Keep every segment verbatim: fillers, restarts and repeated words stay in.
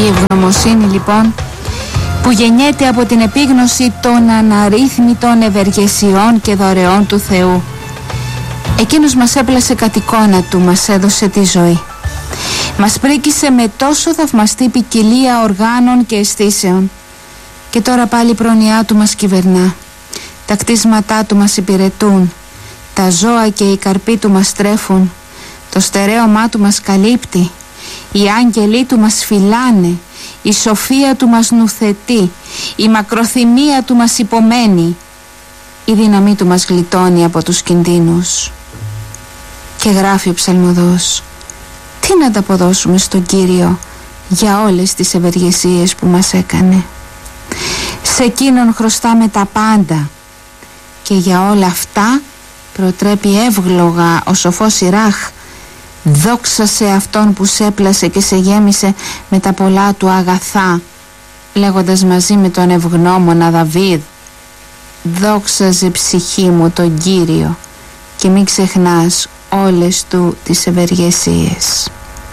Η ευγνωμοσύνη λοιπόν που γεννιέται από την επίγνωση των αναρρύθμιτων ευεργεσιών και δωρεών του Θεού. Εκείνος μας έπλασε κατ' εικόνα του, μας έδωσε τη ζωή. Μας πρίκησε με τόσο θαυμαστή ποικιλία οργάνων και αισθήσεων. Και τώρα πάλι η πρόνοιά του μας κυβερνά. Τα κτίσματά του μας υπηρετούν. Τα ζώα και οι καρποί του μας τρέφουν. Το στερέωμά του μας καλύπτει. Οι άγγελοι του μας φυλάνε. Η σοφία του μας νουθετεί. Η μακροθυμία του μας υπομένει. Η δύναμή του μας γλιτώνει από τους κινδύνους. Και γράφει ο ψαλμοδός: τι να ανταποδώσουμε στον Κύριο για όλες τις ευεργεσίες που μας έκανε. Σε εκείνον χρωστάμε τα πάντα και για όλα αυτά προτρέπει εύγλωγα ο σοφός Σιράχ: δόξα σε αυτόν που σε έπλασε και σε γέμισε με τα πολλά του αγαθά, λέγοντας μαζί με τον ευγνώμονα Δαβίδ: δόξαζε ψυχή μου τον Κύριο και μην ξεχνάς όλες του τις ευεργεσίες.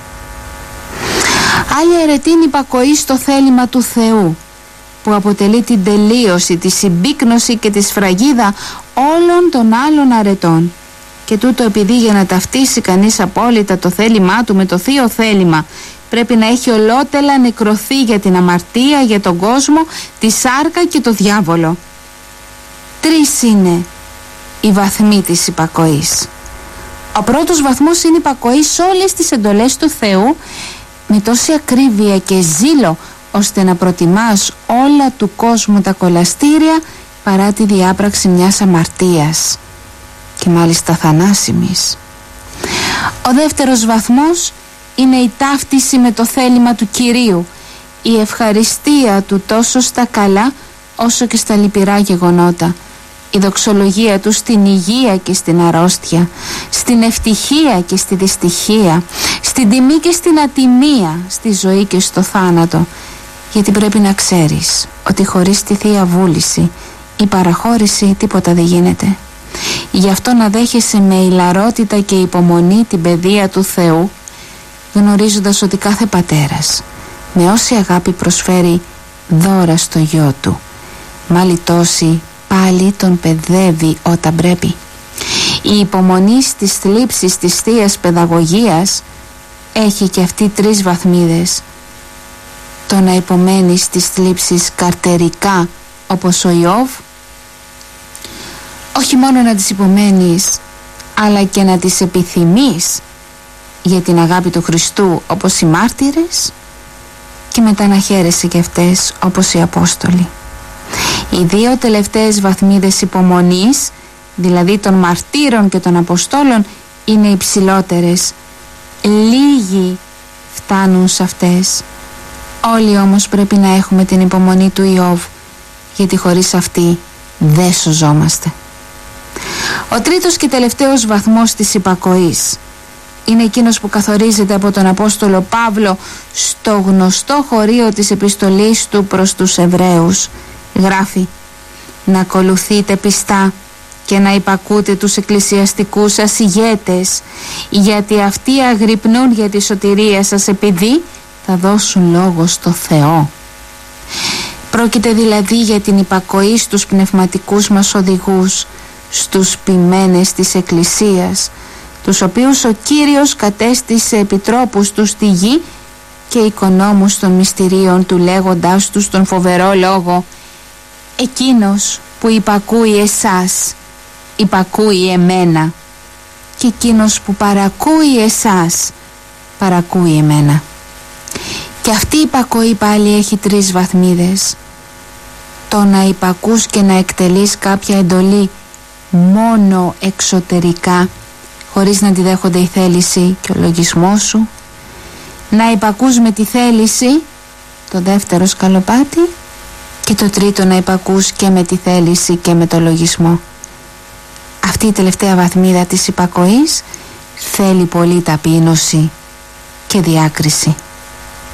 Άλλη αιρετή είναι υπακοή στο θέλημα του Θεού, που αποτελεί την τελείωση, τη συμπίκνωση και τη σφραγίδα όλων των άλλων αρετών. Και τούτο επειδή για να ταυτίσει κανείς απόλυτα το θέλημά του με το θείο θέλημα πρέπει να έχει ολότελα νεκρωθεί για την αμαρτία, για τον κόσμο, τη σάρκα και το διάβολο. Τρεις είναι οι βαθμοί της υπακοής. Ο πρώτος βαθμός είναι υπακοή σε όλες τις εντολές του Θεού με τόση ακρίβεια και ζήλο ώστε να προτιμάς όλα του κόσμου τα κολαστήρια παρά τη διάπραξη μιας αμαρτίας, και μάλιστα θανάσιμης. Ο δεύτερος βαθμός είναι η ταύτιση με το θέλημα του Κυρίου, η ευχαριστία του τόσο στα καλά όσο και στα λυπηρά γεγονότα, η δοξολογία του στην υγεία και στην αρρώστια, στην ευτυχία και στη δυστυχία, στην τιμή και στην ατιμία, στη ζωή και στο θάνατο. Γιατί πρέπει να ξέρεις ότι χωρίς τη Θεία Βούληση η παραχώρηση τίποτα δεν γίνεται. Γι' αυτό να δέχεσαι με ηλαρότητα και υπομονή την παιδεία του Θεού, γνωρίζοντας ότι κάθε πατέρας με όση αγάπη προσφέρει δώρα στο γιο του, μάλει τόση πάλι τον παιδεύει όταν πρέπει. Η υπομονή στις θλίψεις της Θείας Παιδαγωγίας έχει και αυτή τρεις βαθμίδες. Το να υπομένεις τις θλίψεις καρτερικά όπως ο Ιώβ, όχι μόνο να τις υπομένεις αλλά και να τις επιθυμείς για την αγάπη του Χριστού όπως οι μάρτυρες, και μετά να χαίρεσαι και αυτές όπως οι Απόστολοι. Οι δύο τελευταίες βαθμίδες υπομονής, δηλαδή των μαρτύρων και των Αποστόλων, είναι υψηλότερες. Λίγοι φτάνουν σε αυτές. Όλοι όμως πρέπει να έχουμε την υπομονή του Ιώβ, γιατί χωρίς αυτή δεν σωζόμαστε. Ο τρίτος και τελευταίος βαθμός της υπακοής είναι εκείνος που καθορίζεται από τον Απόστολο Παύλο στο γνωστό χωρίο της επιστολής του προς τους Εβραίους. Γράφει: να ακολουθείτε πιστά και να υπακούτε τους εκκλησιαστικούς σας ηγέτες, γιατί αυτοί αγρυπνούν για τη σωτηρία σας επειδή θα δώσουν λόγο στο Θεό. Πρόκειται δηλαδή για την υπακοή στους πνευματικούς μας οδηγούς, στους ποιμένες της Εκκλησίας, τους οποίους ο Κύριος κατέστησε επιτρόπους του στη γη και οικονόμους των μυστηρίων του, λέγοντάς τους τον φοβερό λόγο: εκείνος που υπακούει εσάς υπακούει εμένα, και εκείνος που παρακούει εσάς παρακούει εμένα. Και αυτή η υπακοή πάλι έχει τρεις βαθμίδες. Το να υπακούς και να εκτελείς κάποια εντολή μόνο εξωτερικά, χωρίς να τη δέχονται η θέληση και ο λογισμός σου. Να υπακούς με τη θέληση, το δεύτερο σκαλοπάτι. Και το τρίτο, να υπακούς και με τη θέληση και με το λογισμό. Αυτή η τελευταία βαθμίδα της υπακοής θέλει πολύ ταπείνωση και διάκριση.